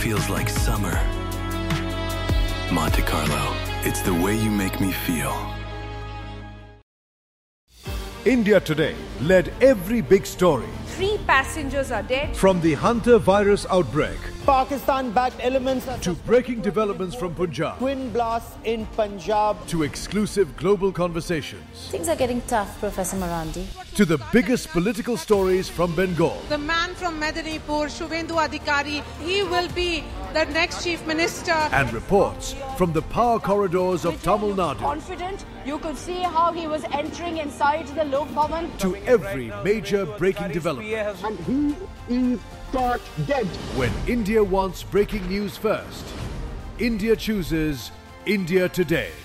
feels like summer. Monte Carlo, it's the way you make me feel. India Today led every big story. 3 passengers are dead. From the Hunter virus outbreak Pakistan-backed elements to breaking developments from Punjab twin blasts in Punjab to exclusive global conversations Things are getting tough, Professor Marandi. to the biggest political stories from Bengal. The man from Medanipur, Shubhendu Adhikari, he will be the next chief minister. And reports from the power corridors of Tamil Nadu Confident, you could see how he was entering inside the Lok Bhavan. to every major breaking development. And he is thought dead. When India wants breaking news first, India chooses India Today.